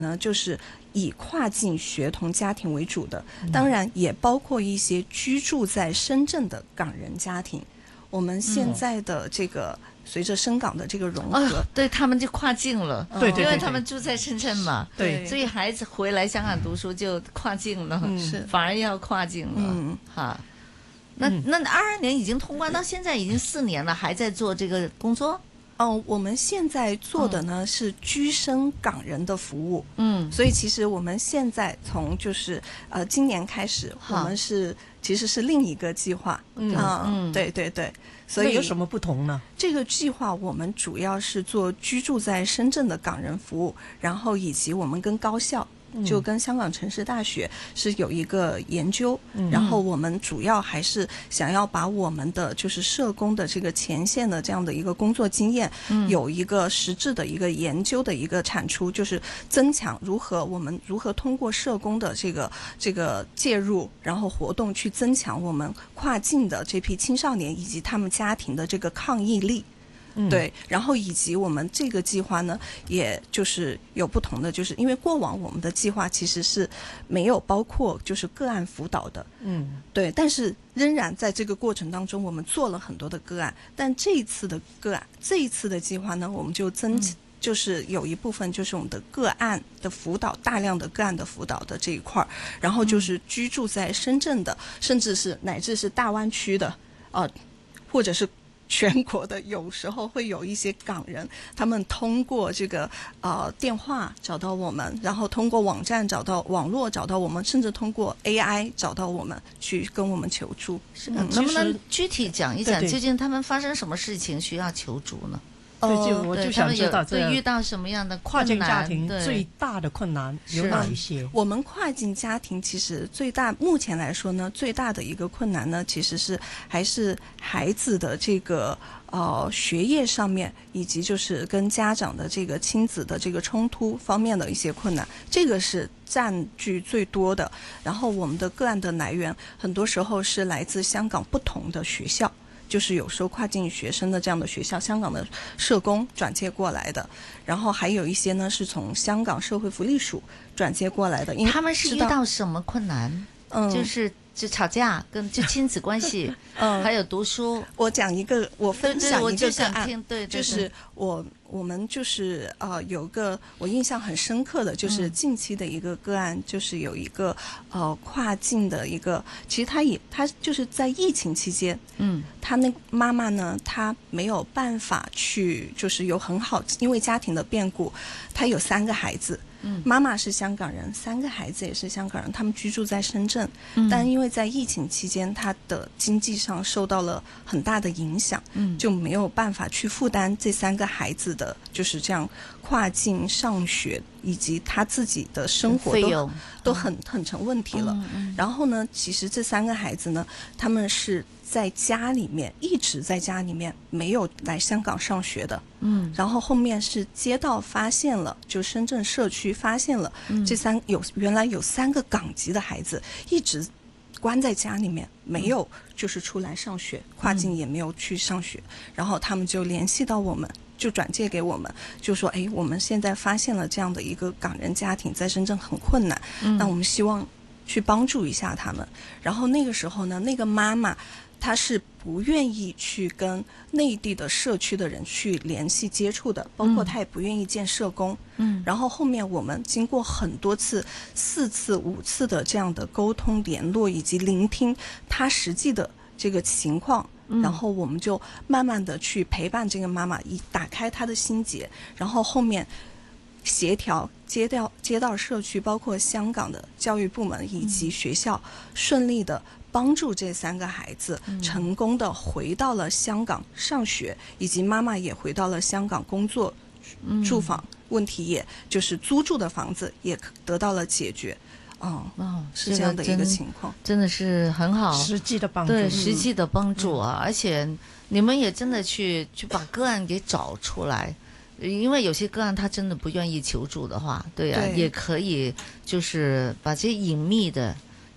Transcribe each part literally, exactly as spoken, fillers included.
呢，就是以跨境学童家庭为主的，当然也包括一些居住在深圳的港人家庭。我们现在的这个随着深港的这个融合， 哦、对他们就跨境了， 对对对， 因为他们住在深圳嘛， 对， 所以孩子回来香港读书就跨境了， 嗯、是反而要跨境了，嗯，哈。那那二二年已经通关到现在已经四年了，还在做这个工作。 哦，我们现在做的呢、嗯、是居生港人的服务， 嗯， 所以其实我们现在从就是呃今年开始，我们是其实是另一个计划， 嗯嗯，对对对，所以有什么不同呢？ 这个计划我们主要是做居住在深圳的港人服务，然后以及我们跟高校。就跟香港城市大学是有一个研究、嗯、然后我们主要还是想要把我们的就是社工的这个前线的这样的一个工作经验、嗯、有一个实质的一个研究的一个产出，就是增强如何我们如何通过社工的这个这个介入然后活动去增强我们跨境的这批青少年以及他们家庭的这个抗疫力。 嗯、 对，然后以及我们这个计划呢，也就是有不同的，就是因为过往我们的计划其实是没有包括就是个案辅导的， 嗯， 对，但是仍然在这个过程当中，我们做了很多的个案，但这一次的个案，这一次的计划呢，我们就增、嗯、就是有一部分就是我们的个案的辅导，大量的个案的辅导的这一块，然后就是居住在深圳的，甚至是乃至是大湾区的，呃，或者是。全国的有时候会有一些港人，他们通过这个呃电话找到我们，然后通过网站找到网络找到我们，甚至通过 A I 找到我们去跟我们求助。 是、嗯、能不能具体讲一讲，究竟他们发生什么事情需要求助呢？ 对，就我就想知道这遇到什么样的跨境家庭最大的困难有哪一些？ 我们跨境家庭其实最大，目前来说呢，最大的一个困难呢，其实是还是孩子的这个呃学业上面，以及就是跟家长的这个亲子的这个冲突方面的一些困难，这个是占据最多的。然后我们的个案的来源，很多时候是来自香港不同的学校。就是有时候跨境学生的这样的学校，香港的社工转接过来的，然后还有一些呢是从香港社会福利署转接过来的。因为他们是遇到什么困难？嗯，就是就吵架，跟就亲子关系，嗯，还有读书。 我讲一个，我分享一个个案， 对对，对对对， 就是我我们就是呃有个我印象很深刻的，就是近期的一个个案，嗯、就是有一个呃跨境的一个，其实他也他就是在疫情期间， 嗯， 他那妈妈呢，她没有办法去，就是有很好，因为家庭的变故，她有三个孩子。 嗯， 妈妈是香港人，三个孩子也是香港人，他们居住在深圳，嗯、但因为在疫情期间，他的经济上受到了很大的影响， 嗯， 就没有办法去负担这三个孩子的就是这样跨境上学以及他自己的生活都都很很成问题了。 嗯嗯、 然后呢，其实这三个孩子呢，他们是在家里面一直在家里面没有来香港上学的， 嗯， 然后后面是街道发现了，就深圳社区发现了、嗯、这三有原来有三个港籍的孩子一直关在家里面，没有就是出来上学，嗯、跨境也没有去上学，然后他们就联系到我们。就转介给我们，就说哎，我们现在发现了这样的一个港人家庭在深圳很困难， 嗯、 那我们希望去帮助一下他们。然后那个时候呢，那个妈妈她是不愿意去跟内地的社区的人去联系接触的，包括她也不愿意见社工。 嗯， 然后后面我们经过很多次、四次、五次的这样的沟通、联络以及聆听她实际的这个情况。然后我们就慢慢的去陪伴这个妈妈，以打开她的心结，然后后面协调街道街道社区，包括香港的教育部门以及学校，嗯、顺利的帮助这三个孩子、嗯、成功的回到了香港上学，以及妈妈也回到了香港工作， 嗯、 住房问题也就是租住的房子也得到了解决。哦哦， 是这样的一个情况， 真的是很好， 实际的帮助， 对，实际的帮助啊！ 嗯、 而且你们也真的去去把个案给找出来，因为有些个案他真的不愿意求助的话，对呀、啊，也可以就是把这些隐秘的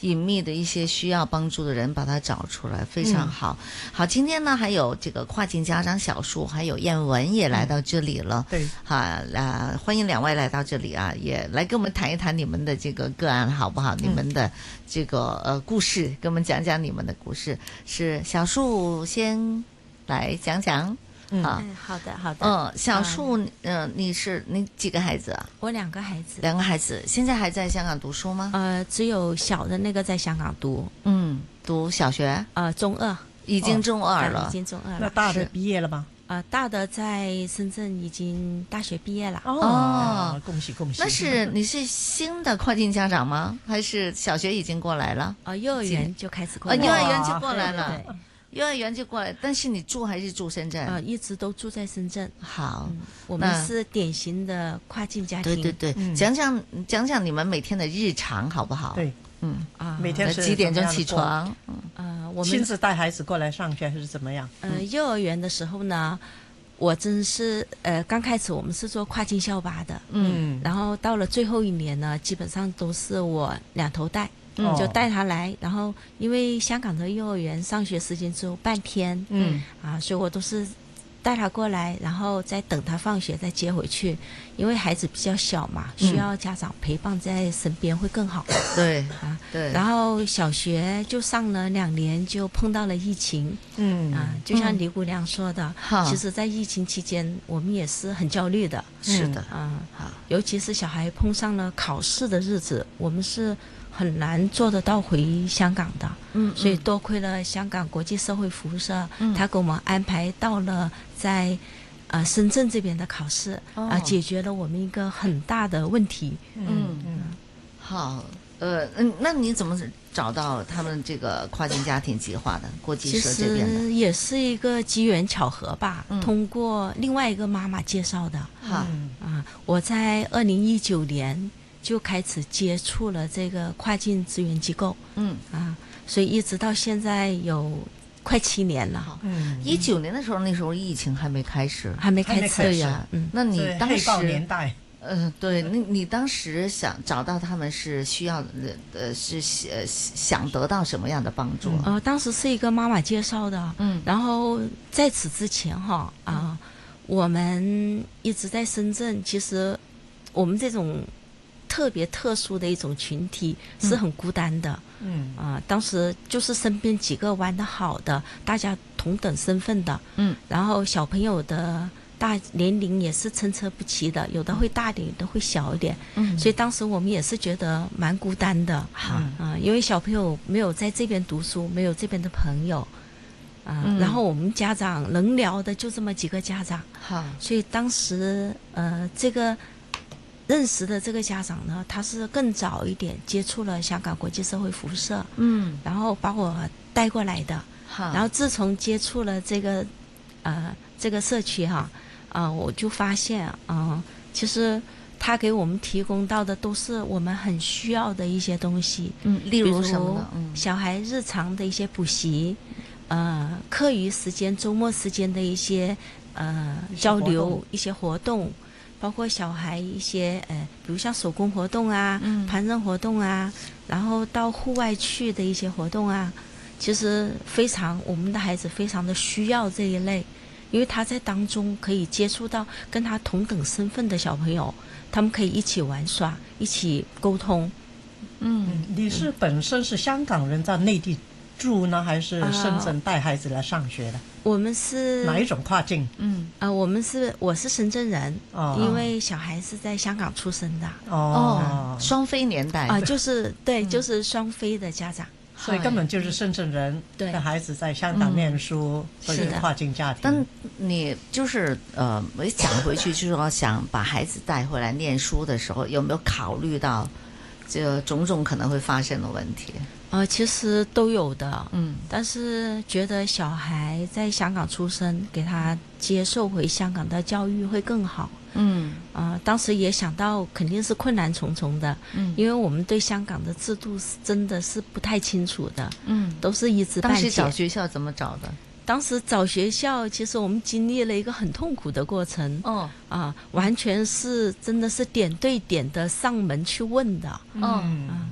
隐秘的一些需要帮助的人，把他找出来，非常好。嗯、好，今天呢还有这个跨境家长小树，还有燕文也来到这里了。 对， 好啊，欢迎两位来到这里啊，也来跟我们谈一谈你们的这个个案好不好？嗯、你们的这个呃故事，跟我们讲讲你们的故事。是小树先来讲讲。 嗯，啊、好的，好的。 嗯，小树，嗯、呃，你是你几个孩子啊？ 我两个孩子， 两个孩子，现在还在香港读书吗？ 呃，只有小的那个在香港读， 嗯，读小学， 呃，中二， 已经中二了， 哦、已经中二了。 那大的毕业了吗？ 呃，大的在深圳已经大学毕业了。 哦， 恭喜恭喜！ 那是你是新的跨境家长吗？还是小学已经过来了？ 啊、呃，幼儿园就开始过来了， 啊、哦，幼儿园就过来了。 对对对， 幼儿园就过来，但是你住还是住深圳？ 呃，一直都住在深圳。 好， 嗯、我们是典型的跨境家庭。 对对对，嗯、讲讲讲讲你们每天的日常好不好？ 对， 嗯啊，每天是几点钟起床？ 嗯，呃，我们亲自带孩子过来上学还是怎么样？ 呃，幼儿园的时候呢，我真是呃，刚开始我们是做跨境校巴的， 嗯， 然后到了最后一年呢，基本上都是我两头带。嗯，就带他来，然后因为香港的幼儿园上学时间只有半天， 嗯啊，所以我都是带他过来，然后再等他放学再接回去，因为孩子比较小嘛，需要家长陪伴在身边会更好。 对啊， 对。 然后小学就上了两年，就碰到了疫情， 嗯啊，就像李姑娘说的， 嗯、 其实，在疫情期间，我们也是很焦虑的。 是的， 啊，好，尤其是小孩碰上了考试的日子，我们是很难做得到回香港的， 嗯， 所以多亏了香港国际社会服务社， 嗯， 他给我们安排到了在呃深圳这边的考试，啊、 哦呃，解决了我们一个很大的问题。 嗯嗯，好，呃，嗯，那你怎么找到他们这个跨境家庭计划的国际社这边的？ 其实也是一个机缘巧合吧， 嗯、 通过另外一个妈妈介绍的。 好、 嗯、啊，我在二零一九年就开始接触了这个跨境资源机构， 嗯啊，所以一直到现在有快七年了。 嗯，一九年的时候，那时候疫情还没开始， 还没开始， 对呀。嗯，那你当时黑豹年代， 嗯、呃，对，你你当时想找到他们是需要呃是呃想得到什么样的帮助？ 呃，当时是一个妈妈介绍的， 嗯， 然后在此之前哈啊、呃，我们一直在深圳，其实我们这种特别特殊的一种群体是很孤单的， 嗯啊、呃，当时就是身边几个玩得好的，大家同等身份的， 嗯，然后小朋友的大年龄也是参差不齐的，有的会大一点，有的会小一点， 嗯， 所以当时我们也是觉得蛮孤单的， 好啊、呃，因为小朋友没有在这边读书，没有这边的朋友，啊、呃嗯， 然后我们家长能聊的就这么几个家长， 好， 所以当时呃这个。认识的这个家长呢，他是更早一点接触了香港国际社会服务社， 嗯， 然后把我带过来的。 好， 然后自从接触了这个呃这个社区哈，啊、呃，我就发现啊、呃，其实他给我们提供到的都是我们很需要的一些东西， 嗯，例如什么呢？ 嗯，小孩日常的一些补习，呃，课余时间、周末时间的一些呃交流、一些活动。包括小孩一些呃，比如像手工活动啊、 嗯、 攀登活动啊，然后到户外去的一些活动啊，其实非常我们的孩子非常的需要这一类，因为他在当中可以接触到跟他同等身份的小朋友，他们可以一起玩耍，一起沟通。 嗯， 你是本身是香港人在内地住呢，还是深圳带孩子来上学的？ 呃、我们是哪一种跨境？ 嗯， 啊、呃，我们是我是深圳人， 哦， 因为小孩是在香港出生的。 哦，双非年代啊、呃，就是对，就是双非的家长。 所以根本就是深圳人的孩子在香港念书，所以跨境家庭。 但你就是呃，我讲回去，就是说想把孩子带回来念书的时候，有没有考虑到这种种可能会发生的问题？ 呃，其实都有的， 嗯， 但是觉得小孩在香港出生，给他接受回香港的教育会更好。 嗯， 呃，当时也想到肯定是困难重重的， 嗯， 因为我们对香港的制度是真的是不太清楚的， 嗯， 都是一知半解。 当时找学校怎么找的？ 当时找学校，其实我们经历了一个很痛苦的过程。 哦， 啊，完全是真的是点对点的上门去问的。 哦， 啊，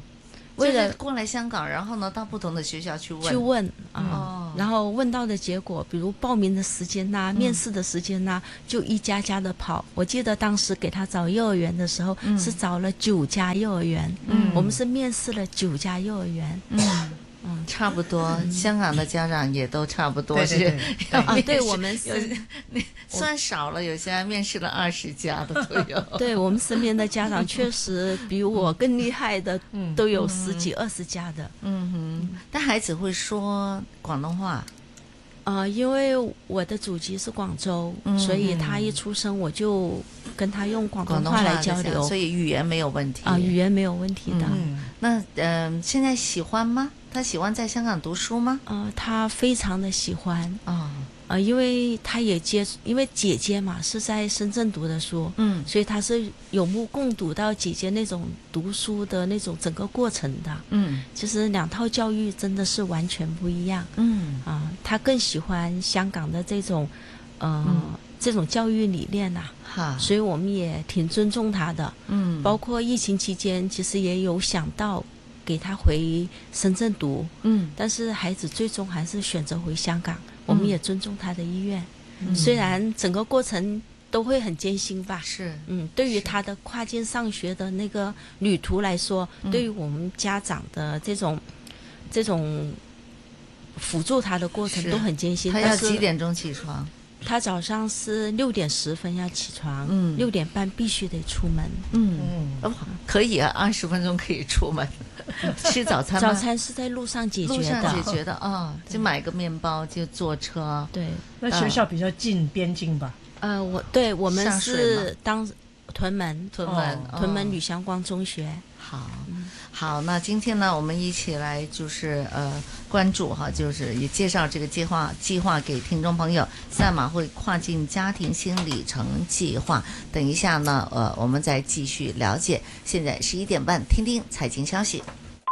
为了了过来香港，然后呢到不同的学校去问去问啊、 哦然后问到的结果，比如报名的时间呐、 嗯面试的时间呐、就一家家的跑。我记得当时给他找幼儿园的时候， 嗯是找了九家幼儿园， 嗯我们是面试了九家幼儿园。 嗯嗯， 差不多，香港的家长也都差不多是对对对啊， 要面试对我们有是， 算少了，有些还面试了二十家的都有。 对我们身边的家长确实比我更厉害的， 嗯都有十几二十家的。 嗯哼，但孩子会说广东话。 呃，因为我的祖籍是广州， 嗯所以他一出生我就跟他用广广东东话来的交流， 所以语言没有问题啊、语言没有问题的。 嗯， 那嗯、呃现在喜欢吗？他喜欢在香港读书吗？ 呃，他非常的喜欢， 哦， 呃，因为他也接，因为姐姐嘛是在深圳读的书， 嗯所以他是有目共睹到姐姐那种读书的那种整个过程的。 嗯其实两套教育真的是完全不一样嗯啊、他更喜欢香港的这种，呃， 嗯这种教育理念呐、 哈， 所以我们也挺尊重他的。 嗯包括疫情期间，其实也有想到给他回深圳读， 嗯但是孩子最终还是选择回香港，我们也尊重他的意愿。 嗯虽然整个过程都会很艰辛吧， 是嗯，对于他的跨境上学的那个旅途来说， 嗯对于我们家长的这种这种辅助他的过程是都很艰辛。 他要但是几点钟起床？ 他早上是六点十分要起床， 嗯六点半必须得出门。 嗯嗯， 哦，可以啊，二十分钟可以出门吃早餐吗？ 早餐是在路上解路决的， 上解决的哦，就买个面包就坐车。 对， 那学校比较近边境吧？ 呃，我对我们上水是当屯门屯门哦哦屯门吕祥光中学。 好，好，那今天呢，我们一起来就是呃关注哈，就是也介绍这个计划计划给听众朋友，赛马会跨境家庭新里程计划。等一下呢，呃，我们再继续了解。现在十一点半，听听财经消息。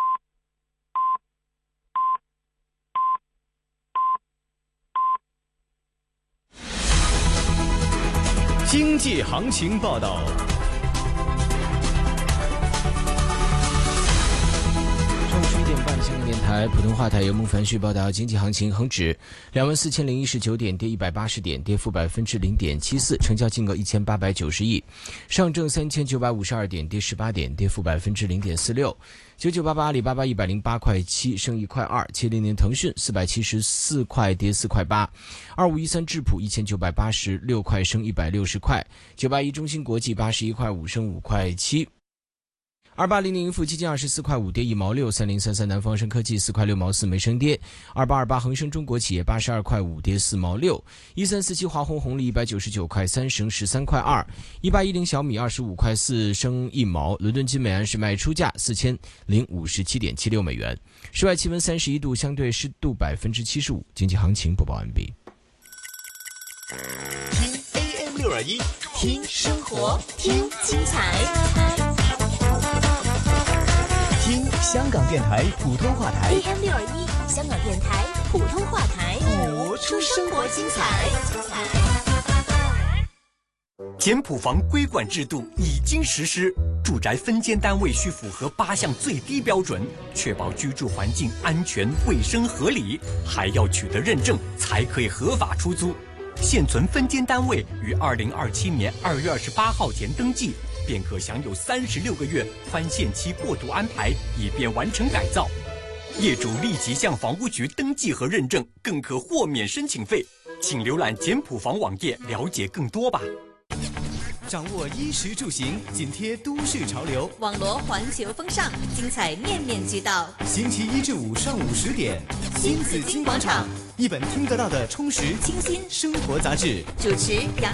经济行情报道。中午十一点半，香港电台普通话台由孟凡旭报道经济行情。恒指两万四千零一十九点，跌一百八十点，跌幅百分之零点七四，成交金额一千八百九十亿。上证三千九百五十二点，跌十八点，跌幅百分之零点四六。九九八八阿里巴巴一百零八块七，升一块二。七零零腾讯四百七十四块，跌四块八。二五一三智普一千九百八十六块，升一百六十块。九八一中芯国际八十一块五，升五块七。二八零零盈富基金二十四块五，跌一毛六。三零三三南方生科技四块六毛四，没升跌。二八二八恒生中国企业八十二块五，跌四毛六。一三四七华虹红利一百九十九块三，升十三块二。一八一零小米二十五块四，升一毛。伦敦金每安士卖出价四千零五十七点七六美元。室外气温三十一度，相对湿度百分之七十五。经济行情播报完毕。 听 A M 六二一，听生活，听精彩。听香港电台普通话台 A M 六二一，香港电台普通话台， 播出生活精彩。 简谱房规管制度已经实施，住宅分间单位需符合八项最低标准，确保居住环境安全、卫生、合理，还要取得认证才可以合法出租。现存分间单位于二零二七年二月二十八号前登记，便可享有三十六个月宽限期过渡安排，以便完成改造。业主立即向房屋局登记和认证，更可豁免申请费。请浏览简谱房网页了解更多吧。掌握衣食住行，紧贴都市潮流， 网罗环球风尚，精彩面面俱到。 星期一至五上午十点， 新紫金广场， 一本听得到的充实清新生活杂志。 主持杨